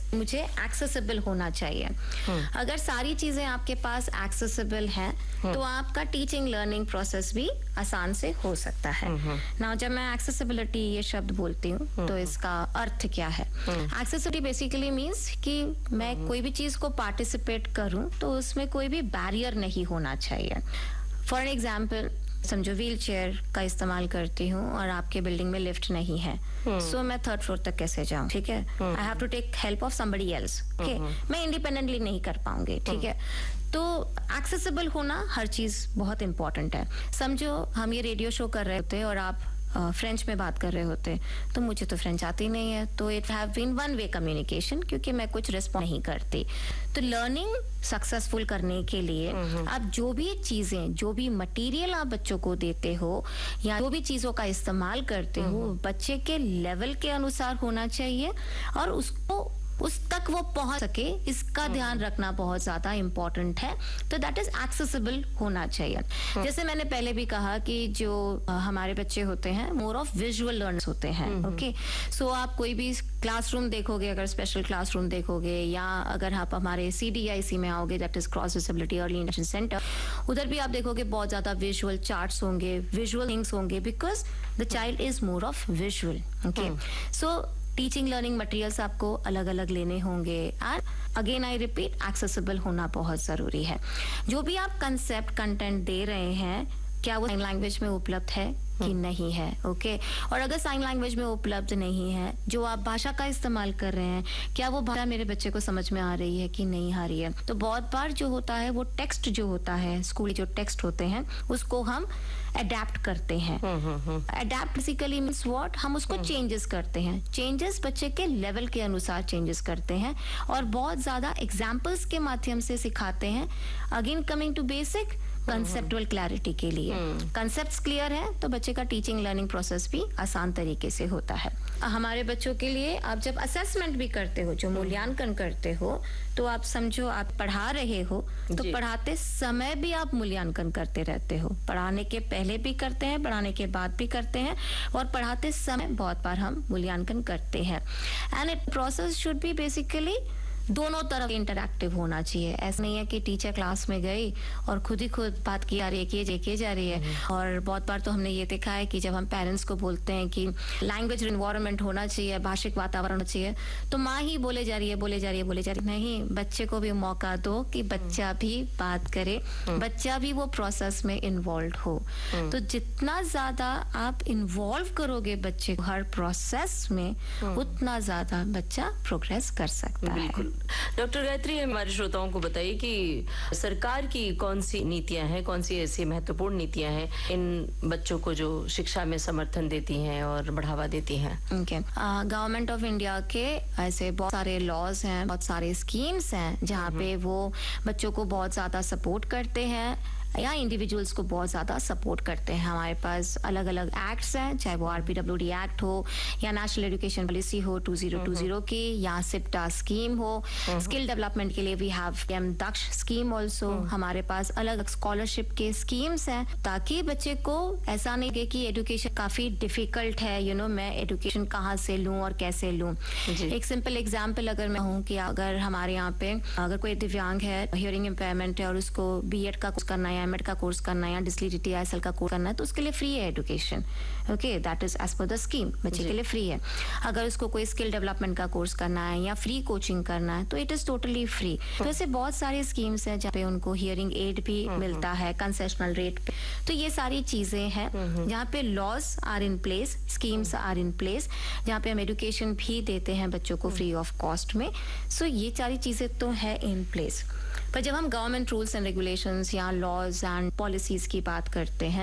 मुझे एक्सेसिबल होना चाहिए। अगर सारी चीजें आपके पास एक्सेसिबल हैं तो आपका टीचिंग लर्निंग प्रोसेस भी आसान से हो सकता है। ना जब मैं एक्सेसिबिलिटी ये शब्द बोलती हूँ तो इसका अर्थ क्या है? एक्सेसिबिलिटी बेसिकली मीन्स कि मैं कोई भी चीज को पार्टिसिपेट करूँ तो उसमें कोई भी बैरियर नहीं होना चाहिए। फॉर एग्जाम्पल, समझो व्हील चेयर का इस्तेमाल करती हूँ और आपके बिल्डिंग में लिफ्ट नहीं है, सो मैं 3rd फ्लोर तक कैसे जाऊँ? ठीक है, I have to take help of somebody else. Okay, मैं इंडिपेंडेंटली नहीं कर पाऊंगी। ठीक है, तो एक्सेसिबल होना हर चीज बहुत इंपॉर्टेंट है। समझो हम ये रेडियो शो कर रहे होते और आप फ्रेंच में बात कर रहे होते, तो मुझे तो फ्रेंच आती नहीं है, तो it have been one way communication, क्योंकि मैं कुछ रिस्पॉन्ड नहीं करती। तो लर्निंग सक्सेसफुल करने के लिए आप जो भी चीजें, जो भी मटेरियल आप बच्चों को देते हो या जो भी चीजों का इस्तेमाल करते हो, बच्चे के लेवल के अनुसार होना चाहिए और उसको उस तक वो पहुंच सके, इसका ध्यान रखना बहुत ज्यादा इंपॉर्टेंट है। तो दैट इज एक्सेसिबल होना चाहिए। जैसे मैंने पहले भी कहा कि जो हमारे बच्चे होते हैं मोर ऑफ विजुअल लर्नर्स होते हैं। ओके, सो आप कोई भी क्लासरूम देखोगे, अगर स्पेशल क्लासरूम देखोगे या अगर आप हमारे CDIC में आओगे, that is cross disability early intervention centre, उधर भी आप देखोगे बहुत ज्यादा विजुअल चार्ट्स होंगे, विजुअल थिंग्स होंगे, because the child is more of visual. Okay, so teaching learning materials आपको अलग अलग लेने होंगे and again I repeat, accessible होना बहुत जरूरी है। जो भी आप कंसेप्ट कंटेंट दे रहे हैं, क्या वो साइन लैंग्वेज में उपलब्ध है कि नहीं है? ओके, और अगर साइन लैंग्वेज में उपलब्ध नहीं है, जो आप भाषा का इस्तेमाल कर रहे हैं, क्या वो भाषा मेरे बच्चे को समझ में आ रही है कि नहीं आ रही है? तो बहुत बार जो होता है वो टेक्स्ट जो होता है, स्कूल जो टेक्स्ट होते हैं, उसको हम अडेप्ट करते हैं। Adapt basically means what? हम उसको चेंजेस करते हैं। चेंजेस बच्चे के लेवल के अनुसार चेंजेस करते हैं और बहुत ज्यादा एग्जाम्पल्स के माध्यम से सिखाते हैं। Again coming to basic, कंसेप्टुअल clarity के लिए कंसेप्ट्स क्लियर है तो बच्चे का टीचिंग लर्निंग प्रोसेस भी आसान तरीके से होता है। हमारे बच्चों के लिए आप जब असेसमेंट भी करते हो, जो मूल्यांकन करते हो, तो आप समझो आप पढ़ा रहे हो तो पढ़ाते समय भी आप मूल्यांकन करते रहते हो। पढ़ाने के पहले भी करते हैं, पढ़ाने के बाद भी करते हैं और पढ़ाते समय बहुत बार हम मूल्यांकन करते हैं। And it process should be basically दोनों तरफ इंटरैक्टिव होना चाहिए। ऐसा नहीं है कि टीचर क्लास में गई और खुद ही खुद बात की जा रही है, किए जा रही है। और बहुत बार तो हमने ये देखा है कि जब हम पेरेंट्स को बोलते हैं कि लैंग्वेज एनवायरनमेंट होना चाहिए, भाषिक वातावरण होना चाहिए, तो माँ ही बोले जा रही है। नहीं, बच्चे को भी मौका दो कि बच्चा भी बात करे, बच्चा भी वो प्रोसेस में इन्वॉल्व हो। तो जितना ज्यादा आप इन्वॉल्व करोगे बच्चे को हर प्रोसेस में, उतना ज्यादा बच्चा प्रोग्रेस कर सकता है। डॉक्टर गायत्री, हमारे श्रोताओं को बताइए कि सरकार की कौन सी नीतियां हैं, कौन सी ऐसी महत्वपूर्ण नीतियां हैं इन बच्चों को जो शिक्षा में समर्थन देती हैं और बढ़ावा देती हैं? गवर्नमेंट ऑफ इंडिया के ऐसे बहुत सारे लॉज हैं, बहुत सारे स्कीम्स हैं जहाँ पे वो बच्चों को बहुत ज्यादा सपोर्ट करते हैं या इंडिविजुअल्स को बहुत ज्यादा सपोर्ट करते हैं। हमारे पास अलग अलग एक्ट्स हैं, चाहे वो RPWD एक्ट हो या नेशनल एजुकेशन पॉलिसी हो 2020 की, या सिप्टा स्कीम हो। स्किल डेवलपमेंट के लिए we have Daksha scheme also. हमारे पास अलग अलग स्कॉलरशिप के स्कीम्स हैं ताकि बच्चे को ऐसा नहीं लगे कि एजुकेशन काफी डिफिकल्ट है, मैं एजुकेशन कहाँ से लूँ और कैसे लूँ। एक सिंपल एग्जाम्पल अगर मैं हूँ कि अगर हमारे यहाँ पे अगर कोई दिव्यांग है, हियरिंग इम्पेयरमेंट है और उसको B.Ed का कोर्स करना है, एमएड का कोर्स करना है या डिसलीडिटी ISL का कोर्स करना है, तो उसके लिए फ्री है education. Okay, that is as per the scheme, बच्चे के लिए फ्री है। अगर उसको कोई स्किल डेवलपमेंट का कोर्स करना है या फ्री कोचिंग करना है तो इट इज टोटली फ्री। तो ऐसे बहुत सारे स्कीम्स हैं जहाँ पे उनको हियरिंग एड भी मिलता है कंसेशनल रेट पे। तो ये सारी चीजें हैं जहाँ पे laws are in place, schemes are in place, जहाँ पे हम एजुकेशन भी देते हैं बच्चों को फ्री ऑफ कॉस्ट में। सो ये सारी चीजें तो है इन प्लेस। पर जब हम गवर्नमेंट रूल्स एंड रेगुलेशंस या लॉज एंड पॉलिसीज की बात करते हैं,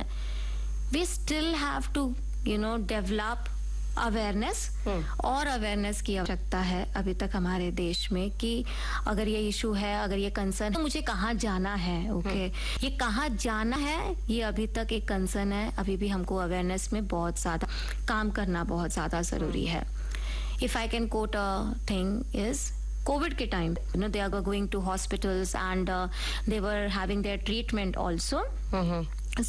we still have to develop awareness, और अवेयरनेस की आवश्यकता है अभी तक हमारे देश में कि अगर ये इशू है, अगर ये कंसर्न है, तो मुझे कहाँ जाना है। ओके, ये कहाँ जाना है ये अभी तक एक कंसर्न है। अभी भी हमको अवेयरनेस में बहुत ज्यादा काम करना बहुत ज्यादा जरूरी है। If I can coat a thing is Covid के time they are going to hospitals and they were having their treatment also.